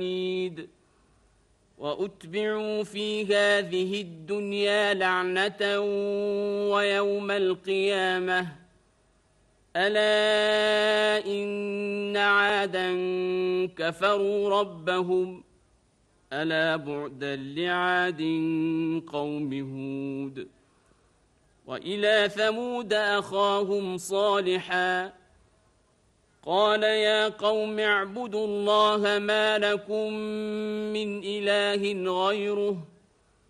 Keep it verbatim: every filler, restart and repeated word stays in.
وأتبعوا في هذه الدنيا لعنة ويوم القيامة ألا إن عادا كفروا ربهم ألا بعدا لعاد قوم هود. وإلى ثمود أخاهم صالحا قال يا قوم اعبدوا الله ما لكم من إله غيره